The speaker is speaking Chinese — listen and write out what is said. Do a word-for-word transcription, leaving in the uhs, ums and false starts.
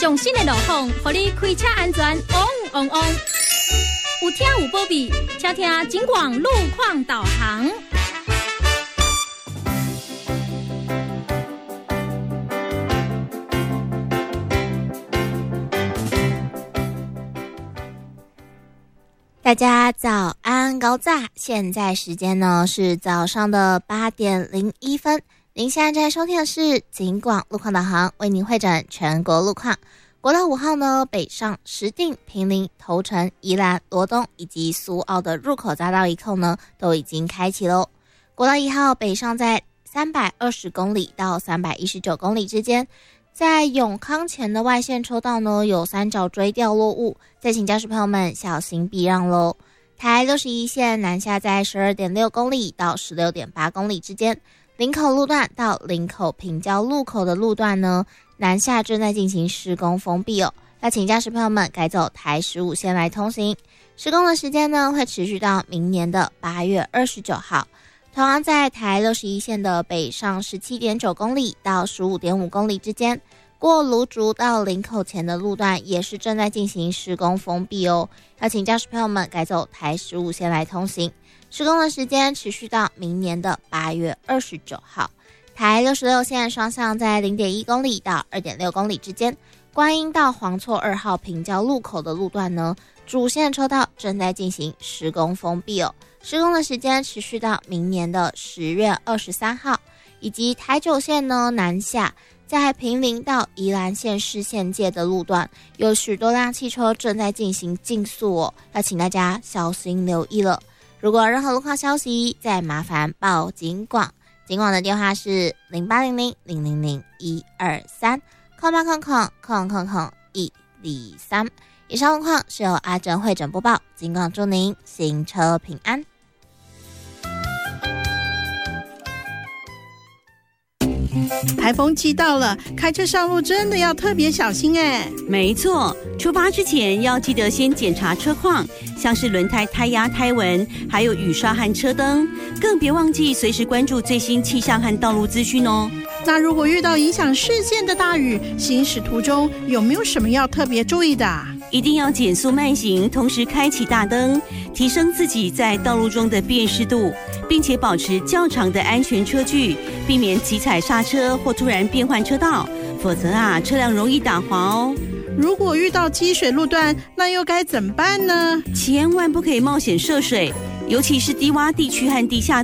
上新的路况，让你开车安全旺旺旺。有听有保庇，请听警广路况导航。 大家早安高炸，现在时间呢是早上的八点零一分。您现在在收听的是警广路况导航，为您会诊全国路况。国道五号呢，北上石碇、坪林、头城、宜兰、罗东以及苏澳的入口匝道一控呢，都已经开启喽。国道一号北上在三百二十公里到三百一十九公里之间，在永康前的外线车道呢，有三角锥掉落物，再请驾驶朋友们小心避让喽。台六十一线南下在 十二点六公里到 十六点八公里之间，林口路段到林口平交路口的路段呢，南下正在进行施工封闭哦，要请驾驶朋友们改走台十五线来通行。施工的时间呢，会持续到明年的八月二十九号。同样在台六十一线的北上 十七点九公里到 十五点五公里之间，过芦竹到林口前的路段也是正在进行施工封闭哦，要请驾驶朋友们改走台十五线来通行。施工的时间持续到明年的八月二十九号。台六十六线双向在 零点一公里到 二点六公里之间，观音到黄厝二号平交路口的路段呢，主线车道正在进行施工封闭哦。施工的时间持续到明年的十月二十三号。以及台九线呢南下在坪林到宜兰县市县界的路段，有许多辆汽车正在进行竞速哦，要请大家小心留意了。如果有任何路况消息，再麻烦报警广。警广的电话是零八零零零零零一二三空八空空空空空一零三。以上路况是由阿珍会诊播报，警广祝您行车平安。 台风季到了，开车上路真的要特别小心哎。 没错，出发之前要记得先检查车况，像是轮胎胎压、胎纹，还有雨刷和车灯，更别忘记随时关注最新气象和道路资讯哦。 那如果遇到影响视线的大雨，行驶途中有没有什么要特别注意的？ 一定要减速慢行，同时开启大灯，提升自己在道路中的辨识度，并且保持较长的安全车距，避免急踩刹车或突然变换车道，否则啊，车辆容易打滑哦。 如果遇到积水路段，那又该怎么办呢？ 千万不可以冒险涉水，尤其是低洼地区和地下